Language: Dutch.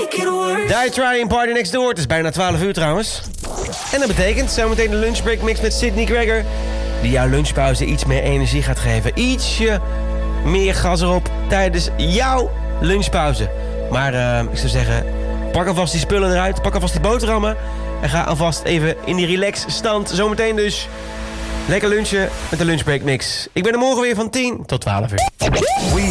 Die Trying Party Next Door. Het is bijna 12 uur trouwens. En dat betekent zometeen de lunchbreak mix met Sydney Gregor, die jouw lunchpauze iets meer energie gaat geven. Ietsje meer gas erop tijdens jouw lunchpauze. Maar ik zou zeggen, pak alvast die spullen eruit. Pak alvast die boterhammen. En ga alvast even in die relax-stand. Zometeen dus lekker lunchen met de lunchbreak mix. Ik ben er morgen weer van 10 tot 12 uur.